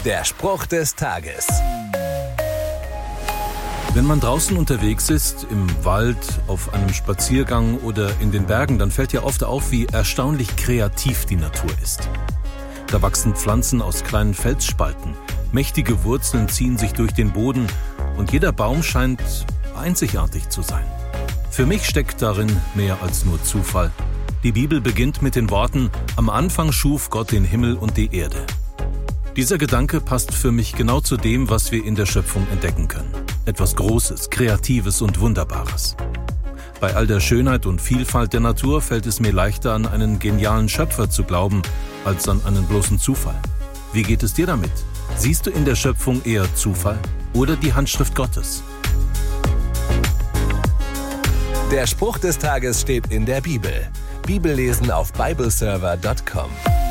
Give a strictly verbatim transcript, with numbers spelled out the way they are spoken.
Der Spruch des Tages. Wenn man draußen unterwegs ist, im Wald, auf einem Spaziergang oder in den Bergen, dann fällt ja oft auf, wie erstaunlich kreativ die Natur ist. Da wachsen Pflanzen aus kleinen Felsspalten, mächtige Wurzeln ziehen sich durch den Boden und jeder Baum scheint einzigartig zu sein. Für mich steckt darin mehr als nur Zufall. Die Bibel beginnt mit den Worten: Am Anfang schuf Gott den Himmel und die Erde. Dieser Gedanke passt für mich genau zu dem, was wir in der Schöpfung entdecken können. Etwas Großes, Kreatives und Wunderbares. Bei all der Schönheit und Vielfalt der Natur fällt es mir leichter, an einen genialen Schöpfer zu glauben, als an einen bloßen Zufall. Wie geht es dir damit? Siehst du in der Schöpfung eher Zufall oder die Handschrift Gottes? Der Spruch des Tages steht in der Bibel. Bibellesen auf bibleserver punkt com.